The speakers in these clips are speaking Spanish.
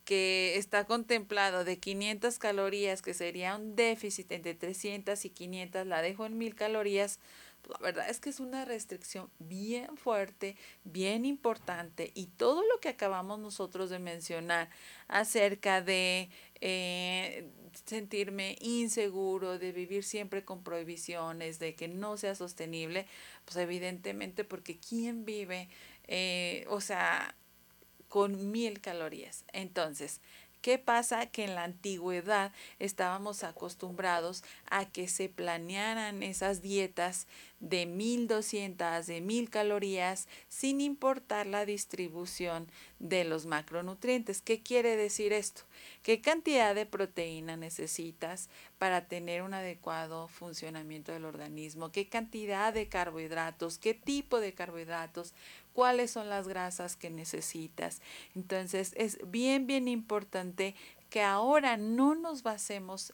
que está contemplado de 500 calorías, que sería un déficit entre 300 y 500, la dejo en 1000 calorías, pues la verdad es que es una restricción bien fuerte, bien importante, y todo lo que acabamos nosotros de mencionar acerca de sentirme inseguro, de vivir siempre con prohibiciones, de que no sea sostenible, pues evidentemente porque ¿quién vive? O sea, con 1000 calorías. Entonces, ¿qué pasa? Que en la antigüedad estábamos acostumbrados a que se planearan esas dietas de 1200, de 1000 calorías, sin importar la distribución de los macronutrientes. ¿Qué quiere decir esto? ¿Qué cantidad de proteína necesitas para tener un adecuado funcionamiento del organismo? ¿Qué cantidad de carbohidratos? ¿Qué tipo de carbohidratos? ¿Cuáles son las grasas que necesitas? Entonces es bien importante que ahora no nos basemos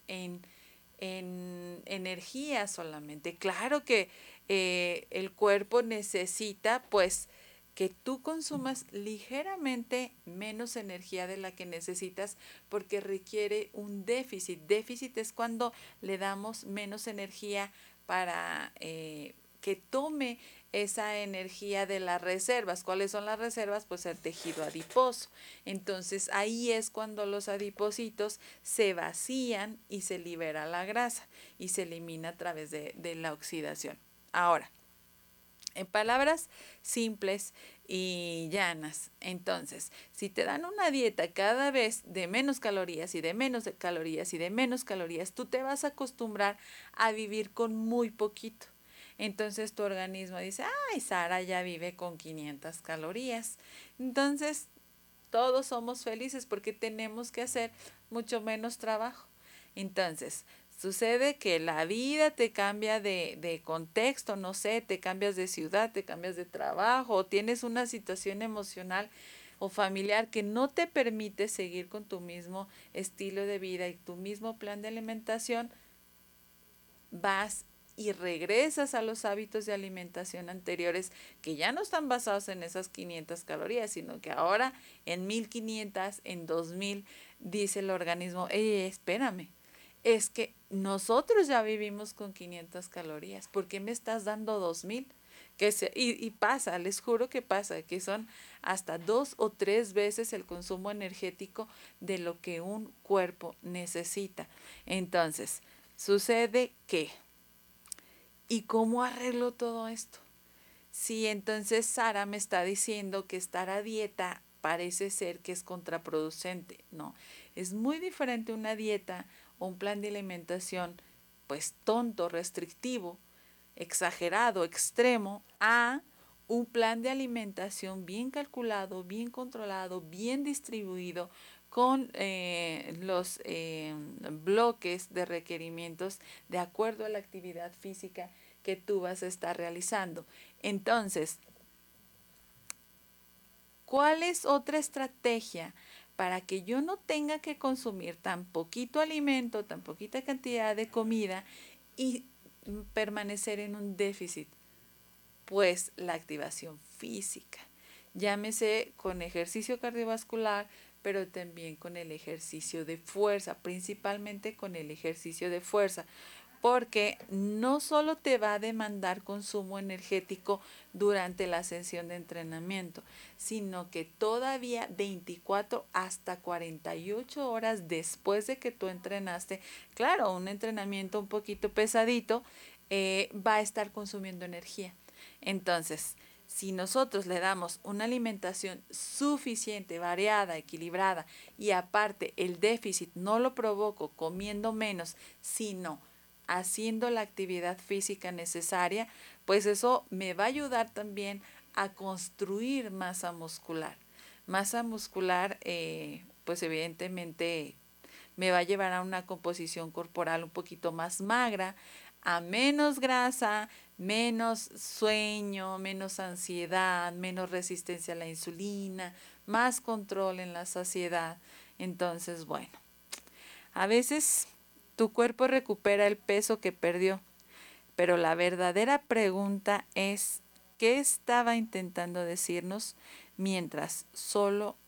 en energía solamente. Claro que el cuerpo necesita pues que tú consumas ligeramente menos energía de la que necesitas, porque requiere un déficit. Déficit es cuando le damos menos energía para que tome esa energía de las reservas. ¿Cuáles son las reservas? Pues el tejido adiposo. Entonces ahí es cuando los adipocitos se vacían y se libera la grasa y se elimina a través de la oxidación. Ahora, en palabras simples y llanas, entonces, si te dan una dieta cada vez de menos calorías y de menos calorías y de menos calorías, tú te vas a acostumbrar a vivir con muy poquito. Entonces tu organismo dice, ay, Sara ya vive con 500 calorías. Entonces, todos somos felices porque tenemos que hacer mucho menos trabajo. Entonces, sucede que la vida te cambia de contexto, no sé, te cambias de ciudad, te cambias de trabajo, o tienes una situación emocional o familiar que no te permite seguir con tu mismo estilo de vida y tu mismo plan de alimentación. Vas y regresas a los hábitos de alimentación anteriores, que ya no están basados en esas 500 calorías, sino que ahora en 1500, en 2000, dice el organismo, espérame, es que nosotros ya vivimos con 500 calorías, ¿por qué me estás dando 2000? Y pasa, les juro que pasa, que son hasta 2 o 3 veces el consumo energético de lo que un cuerpo necesita. Entonces, sucede que, ¿y cómo arreglo todo esto? Si entonces Sara me está diciendo que estar a dieta parece ser que es contraproducente. No, es muy diferente una dieta o un plan de alimentación pues tonto, restrictivo, exagerado, extremo, a un plan de alimentación bien calculado, bien controlado, bien distribuido, con los bloques de requerimientos de acuerdo a la actividad física que tú vas a estar realizando. Entonces, ¿cuál es otra estrategia para que yo no tenga que consumir tan poquito alimento, tan poquita cantidad de comida y permanecer en un déficit? Pues la activación física. Llámese con ejercicio cardiovascular, pero también con el ejercicio de fuerza, principalmente con el ejercicio de fuerza, porque no solo te va a demandar consumo energético durante la sesión de entrenamiento, sino que todavía 24 hasta 48 horas después de que tú entrenaste, claro, un entrenamiento un poquito pesadito, va a estar consumiendo energía. Entonces, si nosotros le damos una alimentación suficiente, variada, equilibrada, y aparte el déficit no lo provoco comiendo menos, sino haciendo la actividad física necesaria, pues eso me va a ayudar también a construir masa muscular. Masa muscular, pues evidentemente me va a llevar a una composición corporal un poquito más magra, a menos grasa, menos sueño, menos ansiedad, menos resistencia a la insulina, más control en la saciedad. Entonces, bueno, a veces tu cuerpo recupera el peso que perdió, pero la verdadera pregunta es, ¿qué estaba intentando decirnos mientras solo